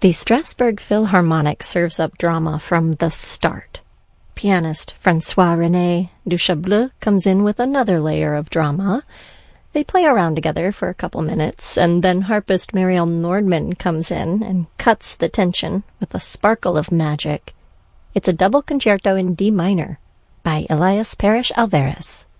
The Strasbourg Philharmonic serves up drama from the start. Pianist François-René Duchableux comes in with another layer of drama. They play around together for a couple minutes, and then harpist Mariel Nordman comes in and cuts the tension with a sparkle of magic. It's a double concerto in D minor by Elias Parrish Alvarez.